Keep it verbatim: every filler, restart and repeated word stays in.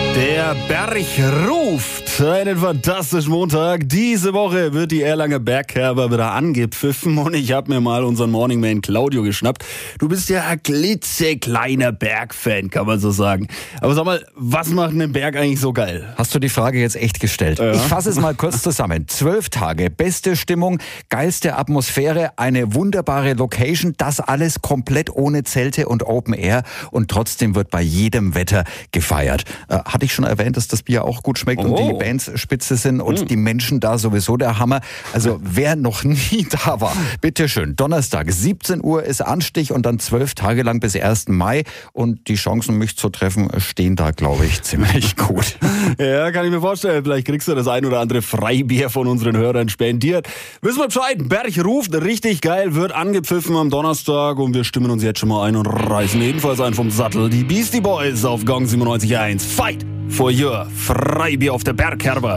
Der Berg ruft. Einen fantastischen Montag. Diese Woche wird die Erlanger Bergkerber wieder angepfiffen und ich habe mir mal unseren Morningman Claudio geschnappt. Du bist ja ein klitzekleiner Bergfan, kann man so sagen. Aber sag mal, was macht einen Berg eigentlich so geil? Hast du die Frage jetzt echt gestellt? Ja. Ich fasse es mal kurz zusammen. Zwölf Tage, beste Stimmung, geilste Atmosphäre, eine wunderbare Location, das alles komplett ohne Zelte und Open Air und trotzdem wird bei jedem Wetter gefeiert. Äh, hatte ich schon erwähnt, dass das Bier auch gut schmeckt Oh. und die Bands spitze sind und mm. die Menschen da sowieso der Hammer. Also wer noch nie da war, bitteschön. Donnerstag, siebzehn Uhr ist Anstich und dann zwölf Tage lang bis ersten Mai und die Chancen, mich zu treffen, stehen da, glaube ich, ziemlich gut. Ja, kann ich mir vorstellen. Vielleicht kriegst du das ein oder andere Freibier von unseren Hörern spendiert. Wissen wir Bescheid. Berg ruft, richtig geil, wird angepfiffen am Donnerstag und wir stimmen uns jetzt schon mal ein und reißen ebenfalls ein vom Sattel. Die Beastie Boys auf Gong siebenundneunzig Komma eins. Fight for your Freibier auf der Bergkerber.